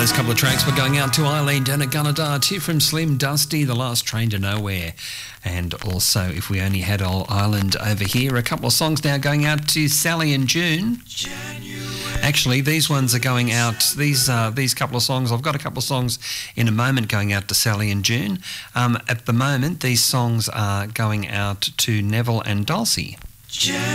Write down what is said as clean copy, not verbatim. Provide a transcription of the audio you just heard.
Those couple of tracks were going out to Eileen Danagunada, Tear from Slim Dusty, The Last Train to Nowhere, and also If We Only Had Old Ireland Over Here. A couple of songs now going out to Sally and June. Actually, these ones are going out, these couple of songs, I've got a couple of songs in a moment going out to Sally and June. At the moment, these songs are going out to Neville and Dulcie.